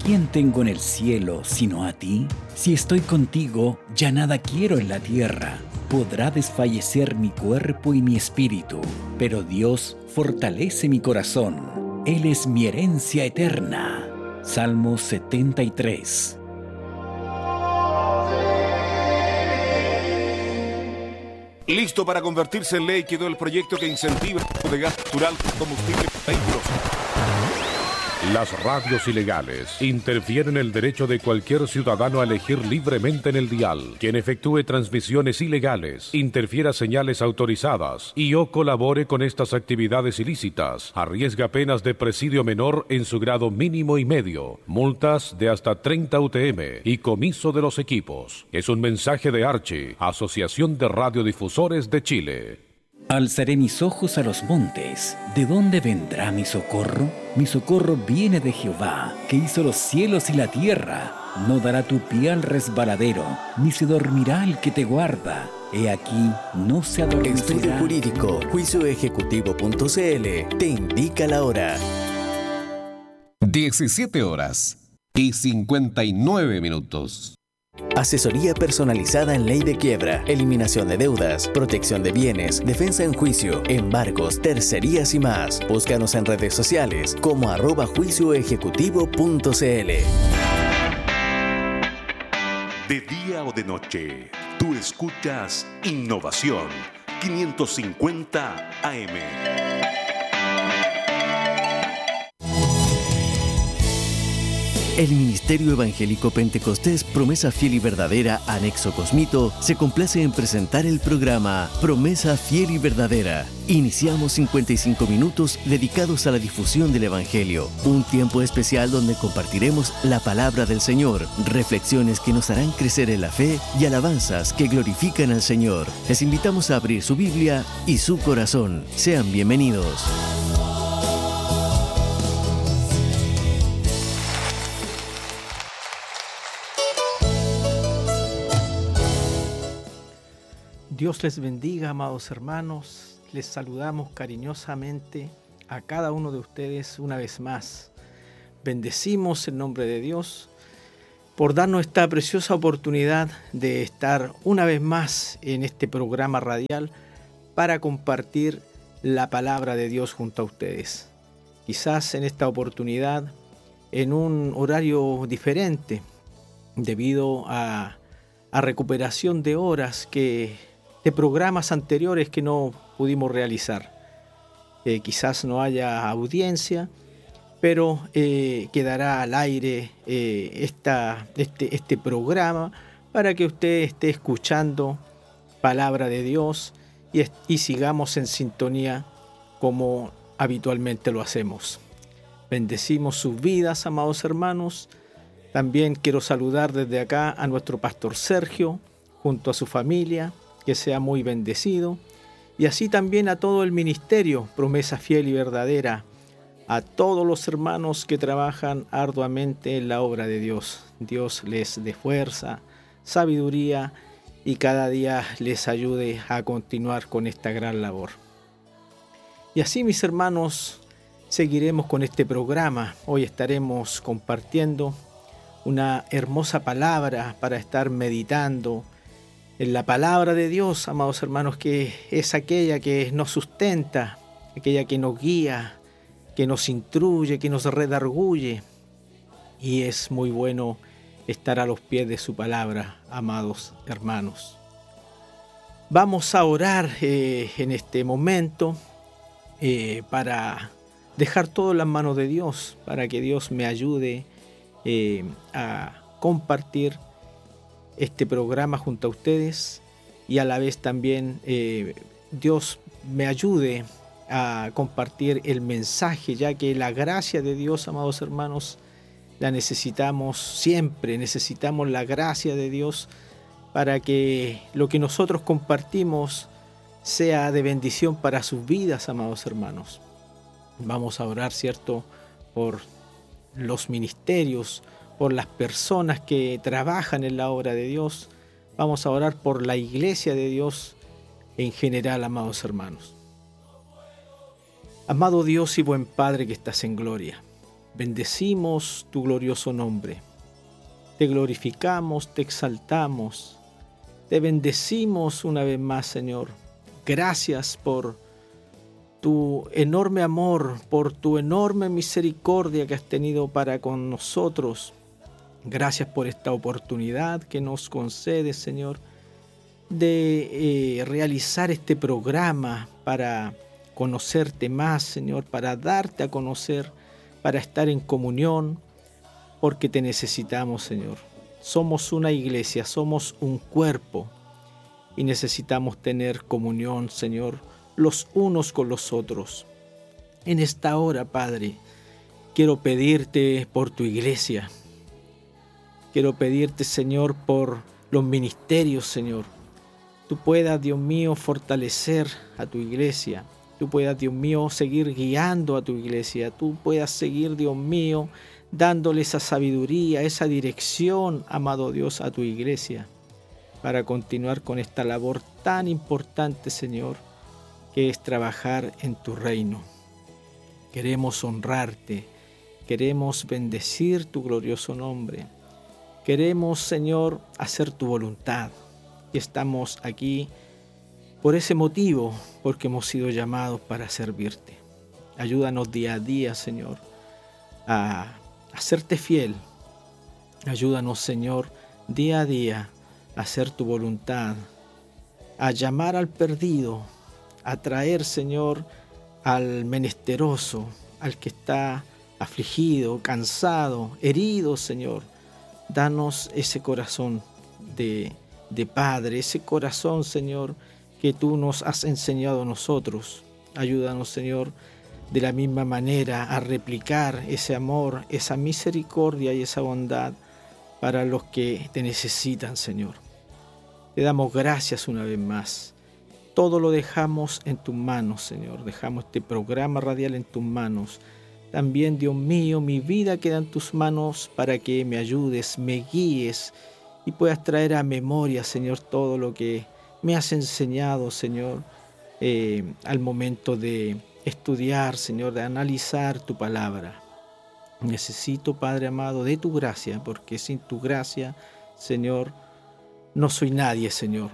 quién tengo en el cielo sino a ti? Si estoy contigo, ya nada quiero en la tierra. Podrá desfallecer mi cuerpo y mi espíritu, pero Dios fortalece mi corazón. Él es mi herencia eterna. Salmo 73. Listo para convertirse en ley quedó el proyecto que incentiva el uso de gas natural como combustible para vehículos. Las radios ilegales interfieren el derecho de cualquier ciudadano a elegir libremente en el dial. Quien efectúe transmisiones ilegales, interfiera señales autorizadas y o colabore con estas actividades ilícitas, arriesga penas de presidio menor en su grado mínimo y medio, multas de hasta 30 UTM y comiso de los equipos. Es un mensaje de Archi, Asociación de Radiodifusores de Chile. Alzaré mis ojos a los montes. ¿De dónde vendrá mi socorro? Mi socorro viene de Jehová, que hizo los cielos y la tierra. No dará tu pie al resbaladero, ni se dormirá el que te guarda. He aquí, no se adormecerá. Estudio Jurídico, juicioejecutivo.cl te indica la hora. 17:59. Asesoría personalizada en ley de quiebra, eliminación de deudas, protección de bienes, defensa en juicio, embargos, tercerías y más. Búscanos en redes sociales como @juicioejecutivo.cl. De día o de noche, tú escuchas Innovación 550 AM. El Ministerio Evangélico Pentecostés Promesa Fiel y Verdadera, Anexo Cosmito, se complace en presentar el programa Promesa Fiel y Verdadera. Iniciamos 55 minutos dedicados a la difusión del Evangelio, un tiempo especial donde compartiremos la palabra del Señor, reflexiones que nos harán crecer en la fe y alabanzas que glorifican al Señor. Les invitamos a abrir su Biblia y su corazón. Sean bienvenidos. Dios les bendiga, amados hermanos. Les saludamos cariñosamente a cada uno de ustedes una vez más. Bendecimos el nombre de Dios por darnos esta preciosa oportunidad de estar una vez más en este programa radial para compartir la palabra de Dios junto a ustedes. Quizás en esta oportunidad en un horario diferente debido a recuperación de horas de programas anteriores que no pudimos realizar. Quizás no haya audiencia, pero quedará al aire este programa para que usted esté escuchando palabra de Dios y sigamos en sintonía como habitualmente lo hacemos. Bendecimos sus vidas, amados hermanos. También quiero saludar desde acá a nuestro pastor Sergio junto a su familia. Que sea muy bendecido, y así también a todo el ministerio Promesa Fiel y Verdadera, a todos los hermanos que trabajan arduamente en la obra de Dios. Dios les dé fuerza, sabiduría y cada día les ayude a continuar con esta gran labor. Y así, mis hermanos, seguiremos con este programa. Hoy estaremos compartiendo una hermosa palabra para estar meditando en la palabra de Dios, amados hermanos, que es aquella que nos sustenta, aquella que nos guía, que nos instruye, que nos redarguye. Y es muy bueno estar a los pies de su palabra, amados hermanos. Vamos a orar en este momento para dejar todo en las manos de Dios, para que Dios me ayude a compartir este programa junto a ustedes y a la vez también Dios me ayude a compartir el mensaje, ya que la gracia de Dios, amados hermanos, la necesitamos siempre. Necesitamos la gracia de Dios para que lo que nosotros compartimos sea de bendición para sus vidas, amados hermanos. Vamos a orar, ¿cierto?, por los ministerios, por las personas que trabajan en la obra de Dios. Vamos a orar por la iglesia de Dios en general, amados hermanos. Amado Dios y buen Padre que estás en gloria, Bendecimos tu glorioso nombre. Te glorificamos, te exaltamos, te bendecimos una vez más, Señor. Gracias por tu enorme amor, por tu enorme misericordia que has tenido para con nosotros. Gracias por esta oportunidad que nos concedes, Señor, de realizar este programa para conocerte más, Señor, para darte a conocer, para estar en comunión, porque te necesitamos, Señor. Somos una iglesia, somos un cuerpo y necesitamos tener comunión, Señor, los unos con los otros. En esta hora, Padre, quiero pedirte por tu iglesia. Quiero pedirte, Señor, por los ministerios, Señor. Tú puedas, Dios mío, fortalecer a tu iglesia. Tú puedas, Dios mío, seguir guiando a tu iglesia. Tú puedas seguir, Dios mío, dándole esa sabiduría, esa dirección, amado Dios, a tu iglesia, para continuar con esta labor tan importante, Señor, que es trabajar en tu reino. Queremos honrarte, queremos bendecir tu glorioso nombre. Queremos, Señor, hacer tu voluntad. Y estamos aquí por ese motivo, porque hemos sido llamados para servirte. Ayúdanos día a día, Señor, a hacerte fiel. Ayúdanos, Señor, día a día a hacer tu voluntad, a llamar al perdido, a traer, Señor, al menesteroso, al que está afligido, cansado, herido, Señor. Danos ese corazón de Padre, ese corazón, Señor, que tú nos has enseñado a nosotros. Ayúdanos, Señor, de la misma manera a replicar ese amor, esa misericordia y esa bondad para los que te necesitan, Señor. Te damos gracias una vez más. Todo lo dejamos en tus manos, Señor. Dejamos este programa radial en tus manos. También, Dios mío, mi vida queda en tus manos para que me ayudes, me guíes y puedas traer a memoria, Señor, todo lo que me has enseñado, Señor, al momento de estudiar, Señor, de analizar tu palabra. Necesito, Padre amado, de tu gracia, porque sin tu gracia, Señor, no soy nadie, Señor.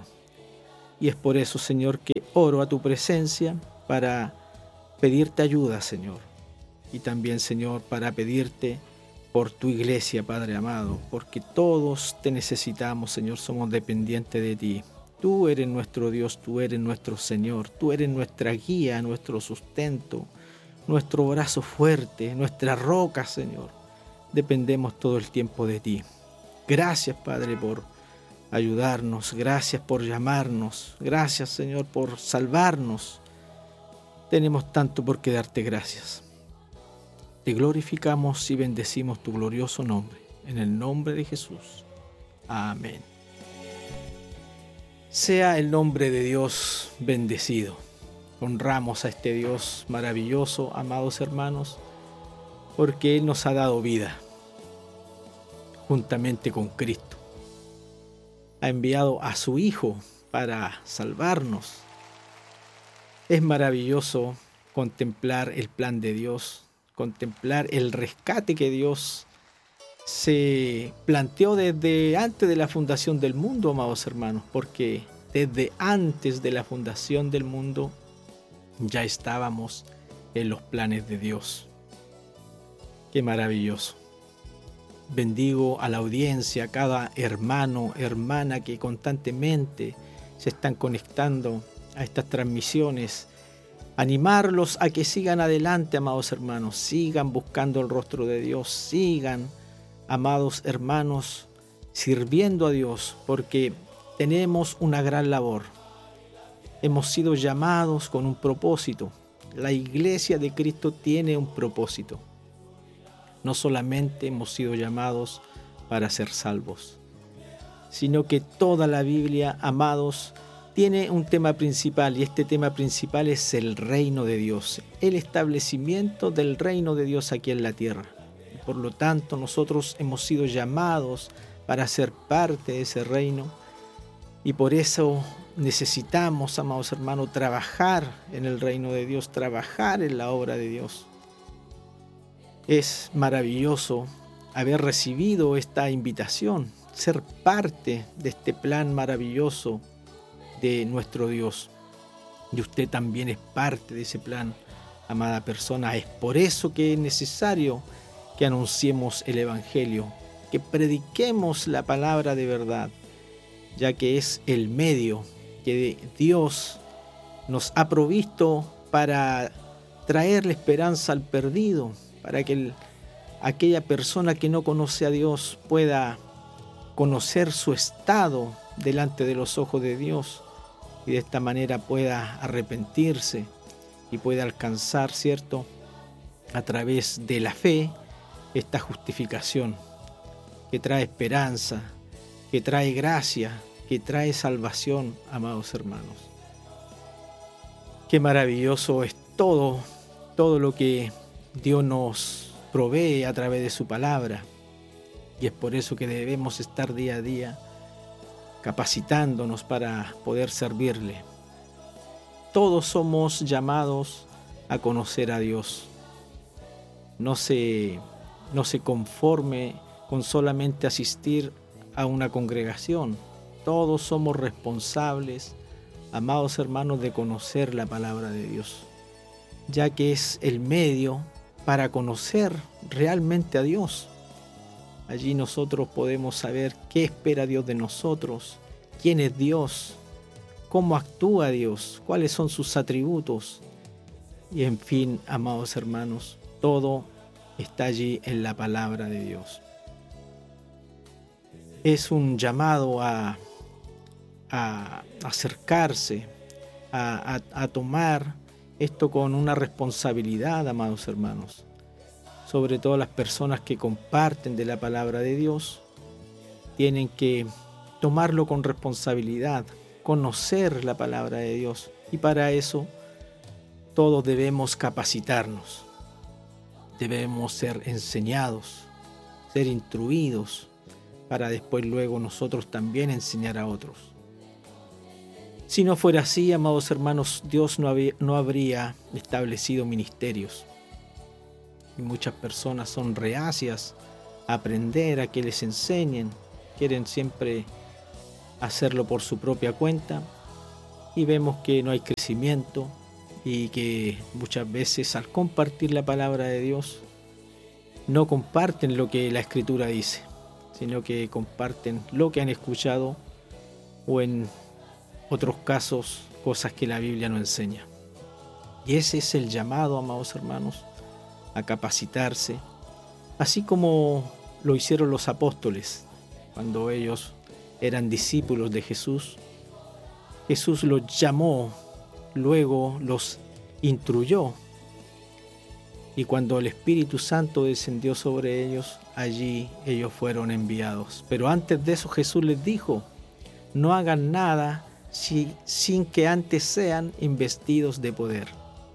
Y es por eso, Señor, que oro a tu presencia para pedirte ayuda, Señor. Y también, Señor, para pedirte por tu iglesia, Padre amado, porque todos te necesitamos, Señor, somos dependientes de ti. Tú eres nuestro Dios, tú eres nuestro Señor, tú eres nuestra guía, nuestro sustento, nuestro brazo fuerte, nuestra roca, Señor. Dependemos todo el tiempo de ti. Gracias, Padre, por ayudarnos, gracias por llamarnos, gracias, Señor, por salvarnos. Tenemos tanto por qué darte gracias. Te glorificamos y bendecimos tu glorioso nombre, en el nombre de Jesús. Amén. Sea el nombre de Dios bendecido. Honramos a este Dios maravilloso, amados hermanos, porque Él nos ha dado vida, juntamente con Cristo. Ha enviado a su Hijo para salvarnos. Es maravilloso contemplar el plan de Dios, contemplar el rescate que Dios se planteó desde antes de la fundación del mundo, amados hermanos, porque desde antes de la fundación del mundo ya estábamos en los planes de Dios. Qué maravilloso. Bendigo a la audiencia, a cada hermano, hermana que constantemente se están conectando a estas transmisiones. Animarlos a que sigan adelante, amados hermanos, sigan buscando el rostro de Dios, sigan, amados hermanos, sirviendo a Dios, porque tenemos una gran labor. Hemos sido llamados con un propósito. La iglesia de Cristo tiene un propósito. No solamente hemos sido llamados para ser salvos, sino que toda la Biblia, amados, tiene un tema principal, y este tema principal es el reino de Dios, el establecimiento del reino de Dios aquí en la tierra. Por lo tanto, nosotros hemos sido llamados para ser parte de ese reino, y por eso necesitamos, amados hermanos, trabajar en el reino de Dios, trabajar en la obra de Dios. Es maravilloso haber recibido esta invitación, ser parte de este plan maravilloso de nuestro Dios. Y usted también es parte de ese plan, amada persona. Es por eso que es necesario que anunciemos el Evangelio, que prediquemos la palabra de verdad, ya que es el medio que Dios nos ha provisto para traerle esperanza al perdido, para que aquella persona que no conoce a Dios pueda conocer su estado delante de los ojos de Dios y de esta manera pueda arrepentirse y pueda alcanzar, ¿cierto?, a través de la fe, esta justificación que trae esperanza, que trae gracia, que trae salvación, amados hermanos. Qué maravilloso es todo lo que Dios nos provee a través de su palabra. Y es por eso que debemos estar día a día capacitándonos para poder servirle. Todos somos llamados a conocer a Dios. No se conforme con solamente asistir a una congregación. Todos somos responsables, amados hermanos, de conocer la palabra de Dios, ya que es el medio para conocer realmente a Dios. Allí nosotros podemos saber qué espera Dios de nosotros, quién es Dios, cómo actúa Dios, cuáles son sus atributos. Y en fin, amados hermanos, todo está allí en la palabra de Dios. Es un llamado a acercarse, a tomar esto con una responsabilidad, amados hermanos. Sobre todo las personas que comparten de la palabra de Dios tienen que tomarlo con responsabilidad, conocer la palabra de Dios, y para eso todos debemos capacitarnos, debemos ser enseñados, ser instruidos, para después luego nosotros también enseñar a otros. Si no fuera así, amados hermanos, Dios no habría establecido ministerios. Y muchas personas son reacias a aprender, a que les enseñen, quieren siempre hacerlo por su propia cuenta, y vemos que no hay crecimiento y que muchas veces al compartir la palabra de Dios no comparten lo que la Escritura dice, sino que comparten lo que han escuchado o en otros casos cosas que la Biblia no enseña. Y ese es el llamado, amados hermanos, a capacitarse, así como lo hicieron los apóstoles cuando ellos eran discípulos de Jesús. Jesús los llamó, luego los instruyó, y cuando el Espíritu Santo descendió sobre ellos, allí ellos fueron enviados. Pero antes de eso Jesús les dijo: no hagan nada sin que antes sean investidos de poder.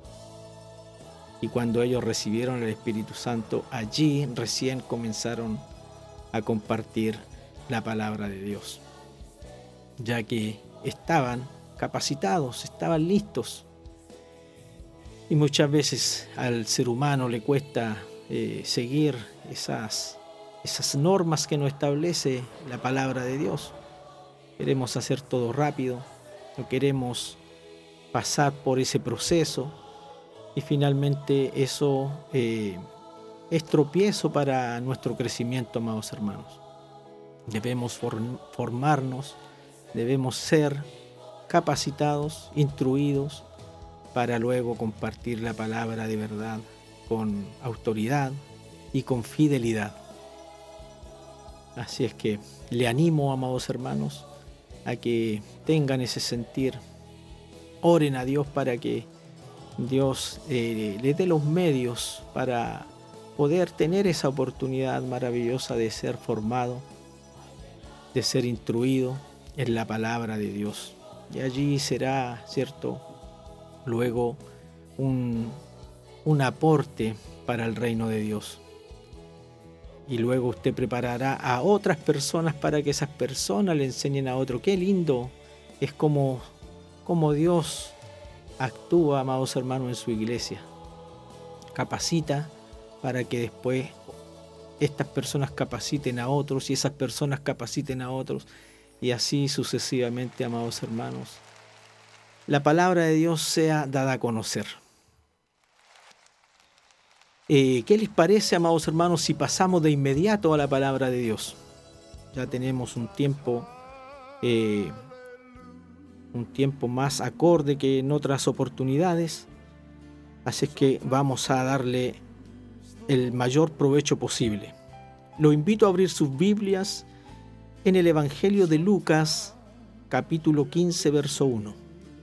Y cuando ellos recibieron el Espíritu Santo, allí recién comenzaron a compartir la palabra de Dios, ya que estaban capacitados, estaban listos. Y muchas veces al ser humano le cuesta seguir esas normas que nos establece la palabra de Dios. Queremos hacer todo rápido, no queremos pasar por ese proceso, y finalmente eso es tropiezo para nuestro crecimiento, amados hermanos. Debemos formarnos, debemos ser capacitados, instruidos, para luego compartir la palabra de verdad con autoridad y con fidelidad. Así es que le animo, amados hermanos, a que tengan ese sentir. Oren a Dios para que Dios les dé los medios para poder tener esa oportunidad maravillosa de ser formado, de ser instruido en la palabra de Dios. Y allí será, ¿cierto?, luego un aporte para el reino de Dios. Y luego usted preparará a otras personas para que esas personas le enseñen a otro. Qué lindo es como Dios actúa, amados hermanos, en su iglesia. Capacita para que después estas personas capaciten a otros y esas personas capaciten a otros, y así sucesivamente, amados hermanos, la palabra de Dios sea dada a conocer. ¿Qué les parece, amados hermanos, si pasamos de inmediato a la palabra de Dios? Ya tenemos un tiempo más acorde que en otras oportunidades, así es que vamos a darle el mayor provecho posible. Lo invito a abrir sus Biblias en el Evangelio de Lucas, capítulo 15, verso 1.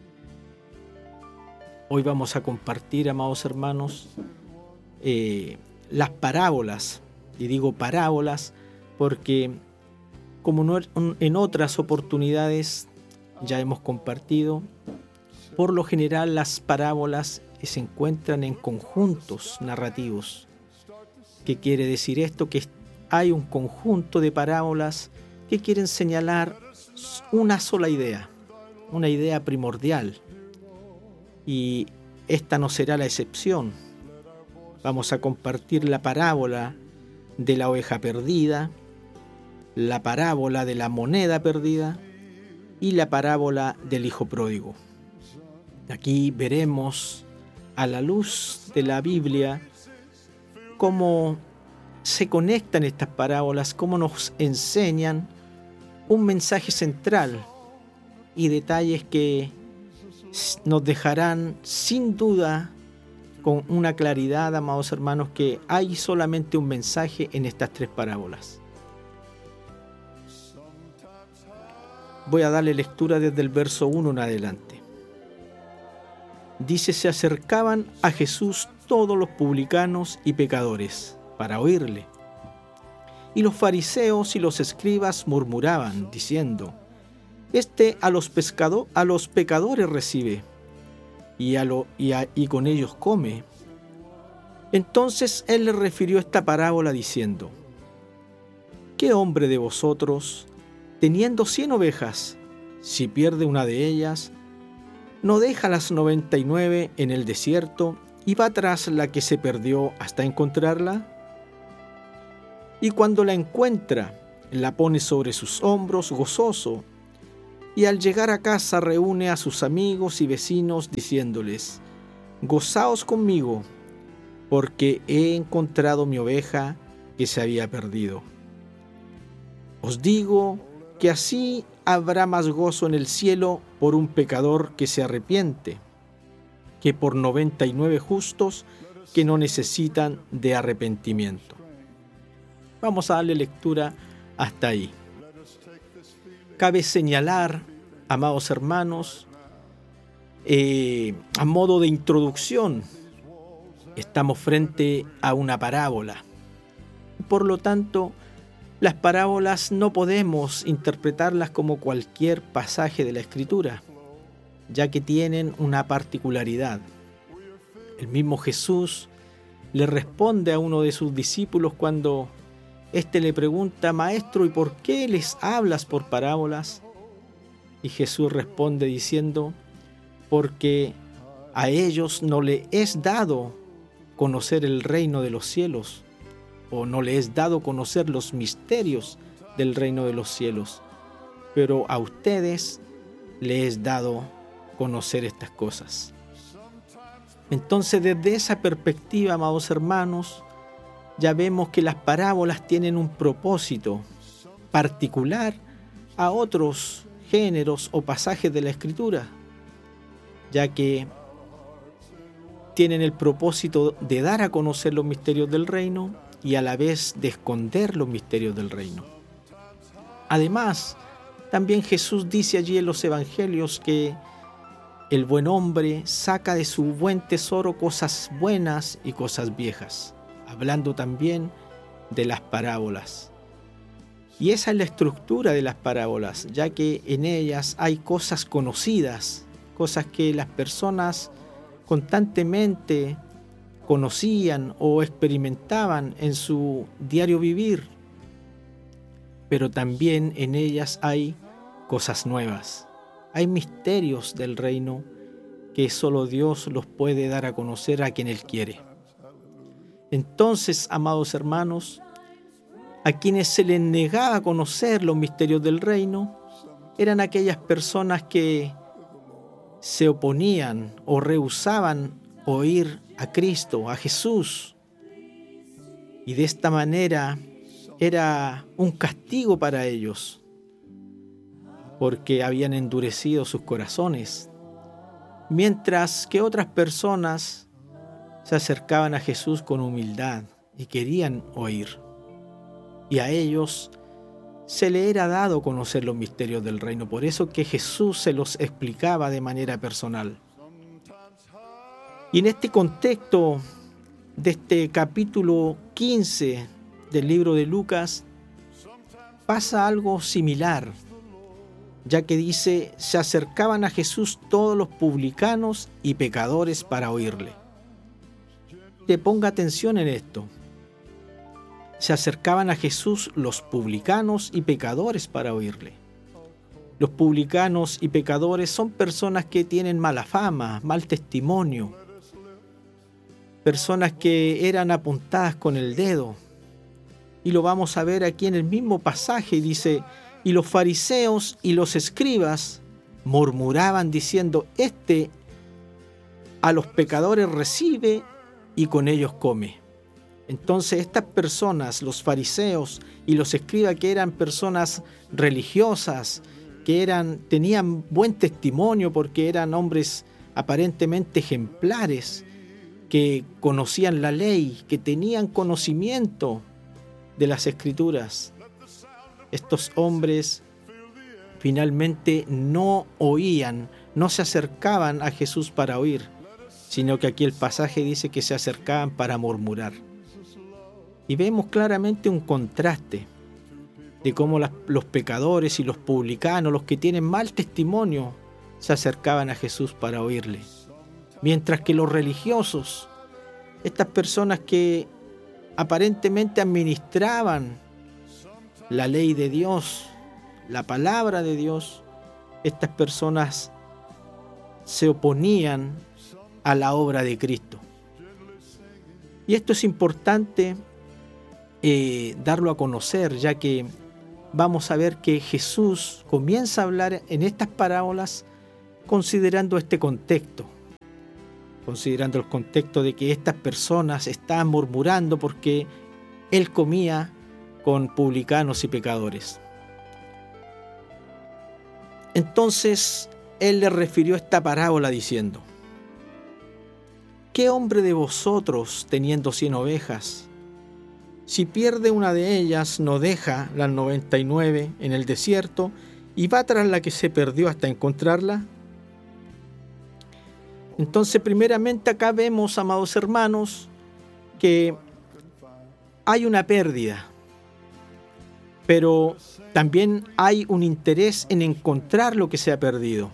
Hoy vamos a compartir, amados hermanos, las parábolas, y digo parábolas porque como no en otras oportunidades ya hemos compartido, por lo general las parábolas se encuentran en conjuntos narrativos. ¿Qué quiere decir esto? Que hay un conjunto de parábolas que quieren señalar una sola idea, una idea primordial, y esta no será la excepción. Vamos a compartir la parábola de la oveja perdida, la parábola de la moneda perdida y la parábola del hijo pródigo. Aquí veremos a la luz de la Biblia cómo se conectan estas parábolas, cómo nos enseñan un mensaje central y detalles que nos dejarán sin duda con una claridad, amados hermanos, que hay solamente un mensaje en estas tres parábolas. Voy a darle lectura desde el verso 1 en adelante. Dice: se acercaban a Jesús todos los publicanos y pecadores para oírle. Y los fariseos y los escribas murmuraban, diciendo: Este a los pecadores recibe, y con ellos come. Entonces él les refirió esta parábola diciendo: ¿Qué hombre de vosotros, teniendo 100 ovejas, si pierde una de ellas, no deja las 99 en el desierto y va tras la que se perdió hasta encontrarla? Y cuando la encuentra, la pone sobre sus hombros gozoso, y al llegar a casa reúne a sus amigos y vecinos diciéndoles: Gozaos conmigo, porque he encontrado mi oveja que se había perdido. Os digo que así habrá más gozo en el cielo por un pecador que se arrepiente, que por 99 justos que no necesitan de arrepentimiento. Vamos a darle lectura hasta ahí. Cabe señalar, amados hermanos, a modo de introducción, estamos frente a una parábola. Por lo tanto, las parábolas no podemos interpretarlas como cualquier pasaje de la Escritura, ya que tienen una particularidad. El mismo Jesús le responde a uno de sus discípulos cuando éste le pregunta: Maestro, ¿y por qué les hablas por parábolas? Y Jesús responde diciendo: porque a ellos no le es dado conocer el reino de los cielos, o no le es dado conocer los misterios del reino de los cielos, pero a ustedes les es dado conocer estas cosas. Entonces, desde esa perspectiva, amados hermanos, ya vemos que las parábolas tienen un propósito particular a otros géneros o pasajes de la Escritura, ya que tienen el propósito de dar a conocer los misterios del reino y a la vez de esconder los misterios del reino. Además, también Jesús dice allí en los evangelios que el buen hombre saca de su buen tesoro cosas buenas y cosas viejas, hablando también de las parábolas. Y esa es la estructura de las parábolas, ya que en ellas hay cosas conocidas, cosas que las personas constantemente conocían o experimentaban en su diario vivir, pero también en ellas hay cosas nuevas, hay misterios del reino que solo Dios los puede dar a conocer a quien Él quiere. Entonces, amados hermanos, a quienes se les negaba conocer los misterios del reino, eran aquellas personas que se oponían o rehusaban oír a Cristo, a Jesús. Y de esta manera era un castigo para ellos, porque habían endurecido sus corazones, mientras que otras personas se acercaban a Jesús con humildad y querían oír. Y a ellos se le era dado conocer los misterios del reino, por eso que Jesús se los explicaba de manera personal. Y en este contexto de este capítulo 15 del libro de Lucas pasa algo similar, ya que dice: se acercaban a Jesús todos los publicanos y pecadores para oírle. Te ponga atención en esto. Se acercaban a Jesús los publicanos y pecadores para oírle. Los publicanos y pecadores son personas que tienen mala fama, mal testimonio, personas que eran apuntadas con el dedo. Y lo vamos a ver aquí en el mismo pasaje, dice: y los fariseos y los escribas murmuraban diciendo: este a los pecadores recibe y con ellos come. Entonces estas personas, los fariseos y los escribas, que eran personas religiosas, que tenían buen testimonio porque eran hombres aparentemente ejemplares, que conocían la ley, que tenían conocimiento de las Escrituras, estos hombres finalmente no oían, no se acercaban a Jesús para oír, sino que aquí el pasaje dice que se acercaban para murmurar. Y vemos claramente un contraste de cómo los pecadores y los publicanos, los que tienen mal testimonio, se acercaban a Jesús para oírle. Mientras que los religiosos, estas personas que aparentemente administraban la ley de Dios, la palabra de Dios, estas personas se oponían a la obra de Cristo. Y esto es importante darlo a conocer, ya que vamos a ver que Jesús comienza a hablar en estas parábolas considerando este contexto, considerando el contexto de que estas personas estaban murmurando porque Él comía con publicanos y pecadores. Entonces Él le refirió esta parábola diciendo: ¿qué hombre de vosotros, teniendo 100 ovejas, si pierde una de ellas, no deja las 99 en el desierto y va tras la que se perdió hasta encontrarla? Entonces, primeramente acá vemos, amados hermanos, que hay una pérdida, pero también hay un interés en encontrar lo que se ha perdido.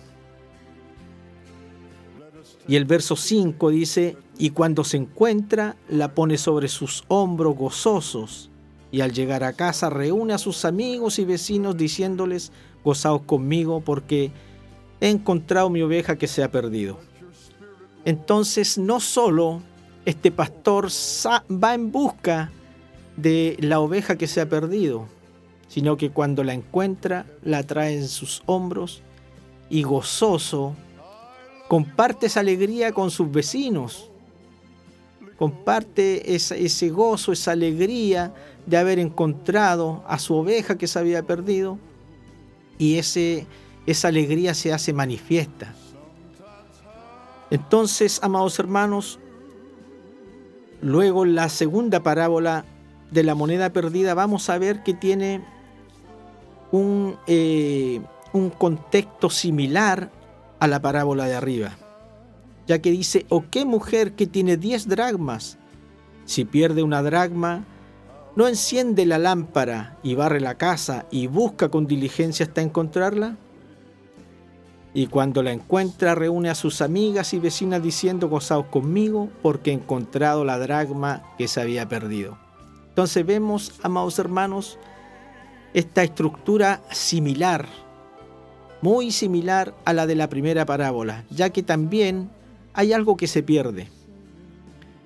Y el verso 5 dice: y cuando se encuentra, la pone sobre sus hombros gozosos, y al llegar a casa reúne a sus amigos y vecinos diciéndoles: gozaos conmigo, porque he encontrado mi oveja que se ha perdido. Entonces no solo este pastor va en busca de la oveja que se ha perdido, sino que cuando la encuentra, la trae en sus hombros y gozoso comparte esa alegría con sus vecinos, comparte ese gozo, esa alegría de haber encontrado a su oveja que se había perdido, y esa alegría se hace manifiesta. Entonces, amados hermanos, luego en la segunda parábola de la moneda perdida vamos a ver que tiene un contexto similar a la parábola de arriba, ya que dice: ¿o qué mujer que tiene 10 dracmas, si pierde una dracma, no enciende la lámpara y barre la casa y busca con diligencia hasta encontrarla? Y cuando la encuentra, reúne a sus amigas y vecinas diciendo: gozaos conmigo, porque he encontrado la dracma que se había perdido. Entonces vemos, amados hermanos, esta estructura similar, muy similar a la de la primera parábola, ya que también hay algo que se pierde.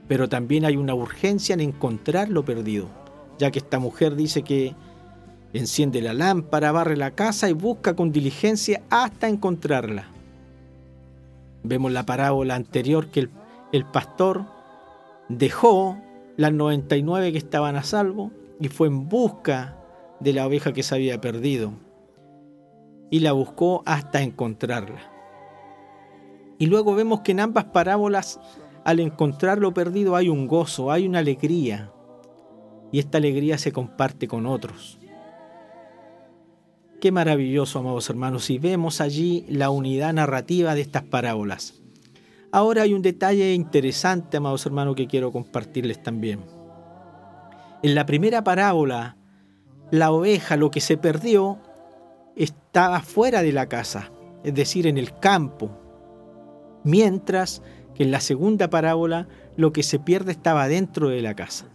pero también hay una urgencia en encontrar lo perdido, ya que esta mujer dice que enciende la lámpara, barre la casa y busca con diligencia hasta encontrarla. Vemos la parábola anterior que el pastor dejó las 99 que estaban a salvo y fue en busca de la oveja que se había perdido, y la buscó hasta encontrarla. Y luego vemos que en ambas parábolas, al encontrar lo perdido, hay un gozo, hay una alegría, y esta alegría se comparte con otros. Qué maravilloso, amados hermanos, y vemos allí la unidad narrativa de estas parábolas. Ahora hay un detalle interesante, amados hermanos, que quiero compartirles también. En la primera parábola, la oveja, lo que se perdió, estaba fuera de la casa, es decir, en el campo, mientras que en la segunda parábola, lo que se pierde estaba dentro de la casa.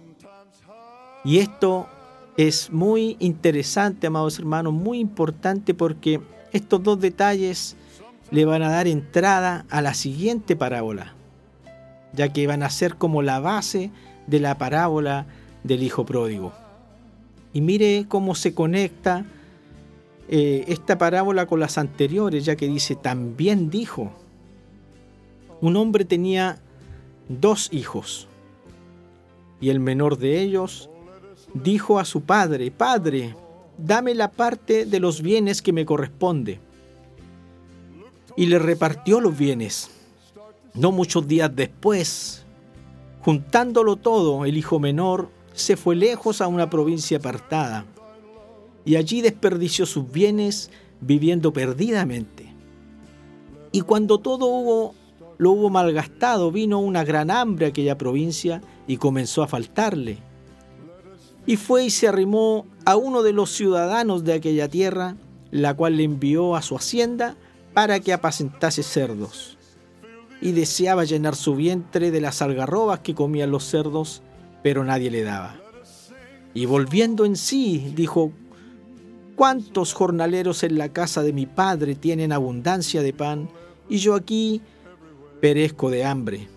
Y esto es muy interesante, amados hermanos, muy importante, porque estos dos detalles le van a dar entrada a la siguiente parábola, ya que van a ser como la base de la parábola del hijo pródigo. Y mire cómo se conecta esta parábola con las anteriores, ya que dice, también dijo, un hombre tenía 2 hijos, y el menor de ellos dijo a su padre, Padre, dame la parte de los bienes que me corresponde. Y le repartió los bienes. No muchos días después, juntándolo todo, el hijo menor se fue lejos a una provincia apartada, y allí desperdició sus bienes viviendo perdidamente. Y cuando todo lo hubo malgastado, vino una gran hambre a aquella provincia y comenzó a faltarle. Y fue y se arrimó a uno de los ciudadanos de aquella tierra, la cual le envió a su hacienda para que apacentase cerdos. Y deseaba llenar su vientre de las algarrobas que comían los cerdos, pero nadie le daba. Y volviendo en sí, dijo, ¿cuántos jornaleros en la casa de mi padre tienen abundancia de pan, y yo aquí perezco de hambre?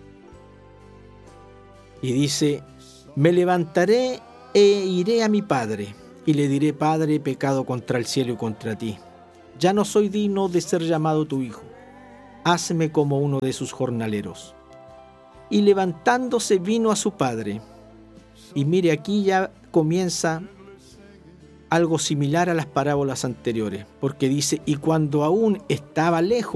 Y dice, me levantaré e iré a mi padre, y le diré, Padre, he pecado contra el cielo y contra ti. Ya no soy digno de ser llamado tu hijo. Hazme como uno de sus jornaleros. Y levantándose vino a su padre. Y mire, aquí ya comienza algo similar a las parábolas anteriores, porque dice, y cuando aún estaba lejos,